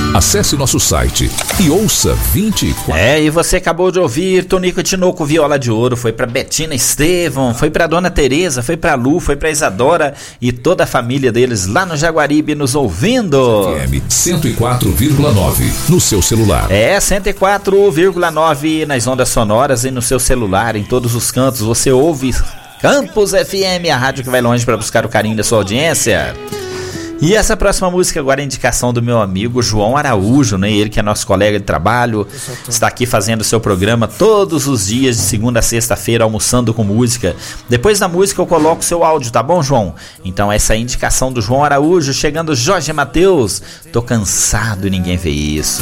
Acesse nosso site e ouça 24. E você acabou de ouvir Tonico Tinoco, Viola de Ouro. Foi pra Betina Estevão, foi pra Dona Tereza, foi pra Lu, foi pra Isadora e toda a família deles lá no Jaguaribe nos ouvindo. FM 104,9 no seu celular. 104,9 nas ondas sonoras e no seu celular, em todos os cantos. Você ouve Campus FM, a rádio que vai longe para buscar o carinho da sua audiência. E essa próxima música agora é a indicação do meu amigo João Araújo, né? Ele que é nosso colega de trabalho, está aqui fazendo o seu programa todos os dias, de segunda a sexta-feira, almoçando com música. Depois da música eu coloco o seu áudio, tá bom, João? Então essa é a indicação do João Araújo, chegando Jorge Mateus. Tô cansado e ninguém vê isso.